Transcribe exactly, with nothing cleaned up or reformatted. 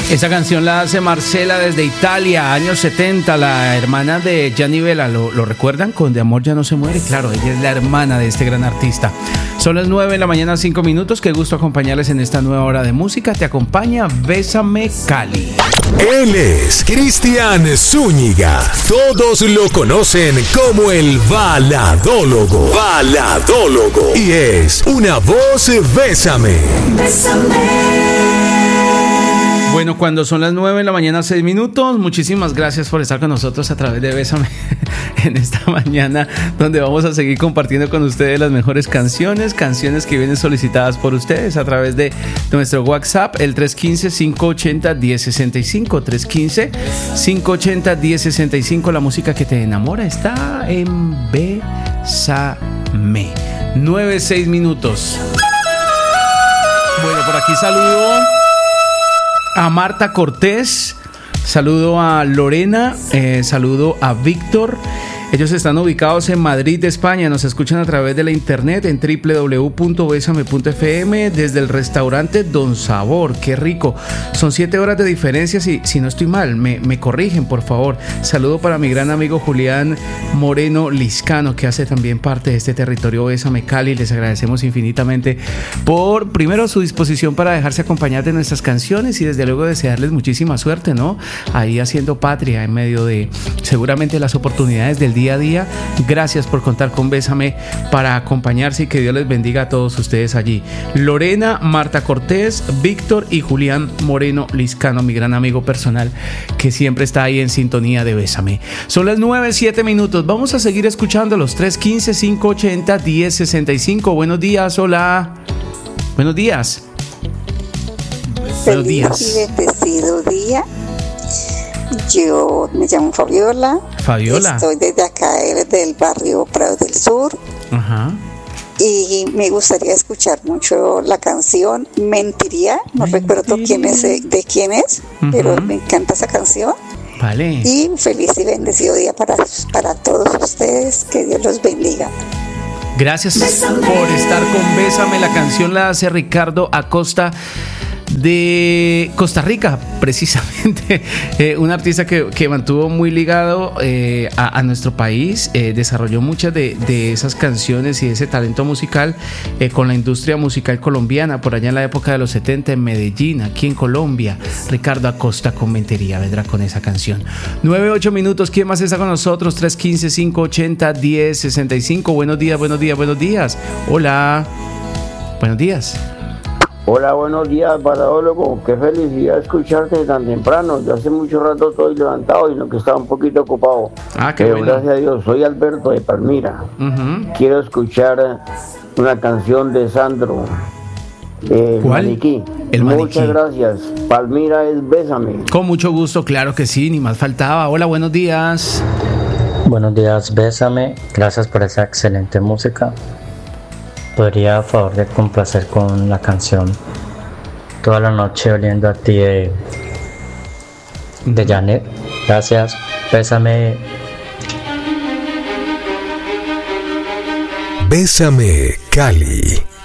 Esa canción la hace Marcela desde Italia, años setenta, la hermana de Gianni Vela. ¿Lo, ¿Lo recuerdan? Con De Amor Ya No Se Muere. Claro, ella es la hermana de este gran artista. Son las nueve de la mañana, cinco minutos. Qué gusto acompañarles en esta nueva hora de música. Te acompaña Bésame Cali. Él es Cristian Zúñiga. Todos lo conocen como el baladólogo. Baladólogo. Y es una voz Bésame. Bésame. Bueno, cuando son las nueve de la mañana, seis minutos, muchísimas gracias por estar con nosotros a través de Bésame en esta mañana, donde vamos a seguir compartiendo con ustedes las mejores canciones, canciones que vienen solicitadas por ustedes a través de nuestro WhatsApp, el tres uno cinco, cinco ocho cero, uno cero seis cinco, tres uno cinco, cinco ocho cero, uno cero seis cinco. La música que te enamora está en Bésame. nueve, seis minutos. Bueno, por aquí saludo a Marta Cortés, saludo a Lorena, eh, saludo a Víctor. Ellos están ubicados en Madrid, España. Nos escuchan a través de la internet en doble u doble u doble u punto bésame punto efe eme desde el restaurante Don Sabor. Qué rico. Son siete horas de diferencia. Si, si no estoy mal, me, me corrigen, por favor. Saludo para mi gran amigo Julián Moreno Liscano, que hace también parte de este territorio Bésame Cali. Les agradecemos infinitamente por, primero, su disposición para dejarse acompañar de nuestras canciones y desde luego desearles muchísima suerte, ¿no? Ahí haciendo patria en medio de seguramente las oportunidades del día a día. Gracias por contar con Bésame para acompañarse y que Dios les bendiga a todos ustedes allí. Lorena, Marta Cortés, Víctor y Julián Moreno Liscano, mi gran amigo personal que siempre está ahí en sintonía de Bésame. Son las nueve, siete minutos. Vamos a seguir escuchando los tres uno cinco, cinco ocho cero, uno cero seis cinco. Buenos días, hola. Buenos días. Buenos días. Feliz y bendecido día. Yo me llamo Fabiola. Fabiola. Estoy desde acá, desde el barrio Prado del Sur. Ajá. Y me gustaría escuchar mucho la canción Mentiría. No Mentiría. recuerdo quién es, de quién es, uh-huh. pero me encanta esa canción. Vale. Y feliz y bendecido día para, para todos ustedes. Que Dios los bendiga. Gracias Bésame. por estar con Bésame. La canción la hace Ricardo Acosta de Costa Rica, precisamente, eh, un artista que, que mantuvo muy ligado eh, a, a nuestro país, eh, desarrolló muchas de, de esas canciones y de ese talento musical eh, con la industria musical colombiana, por allá en la época de los setenta en Medellín, aquí en Colombia. Ricardo Acosta con Mentiría vendrá con esa canción. nueve, ocho minutos, ¿quién más está con nosotros? tres uno cinco, cinco ocho cero, uno cero seis cinco. Buenos días, buenos días, buenos días. Hola, buenos días. Hola, buenos días, baladólogo. Qué felicidad escucharte tan temprano. Yo hace mucho rato estoy levantado y lo que estaba un poquito ocupado. Ah, qué Pero bueno. Gracias a Dios. Soy Alberto de Palmira. Uh-huh. Quiero escuchar una canción de Sandro. Eh, ¿Cuál? Maniquí. El Maniquí. Muchas gracias. Palmira es Bésame. Con mucho gusto, claro que sí, ni más faltaba. Hola, buenos días. Buenos días, Bésame. Gracias por esa excelente música. Podría a favor de complacer con la canción Toda la noche oliendo a ti de, de Janet. Gracias. Bésame. Bésame Cali.